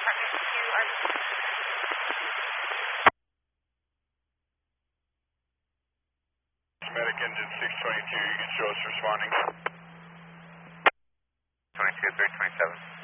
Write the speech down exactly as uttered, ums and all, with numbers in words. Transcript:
Medic engine six twenty-two, you can show us responding. twenty-two, three twenty-seven.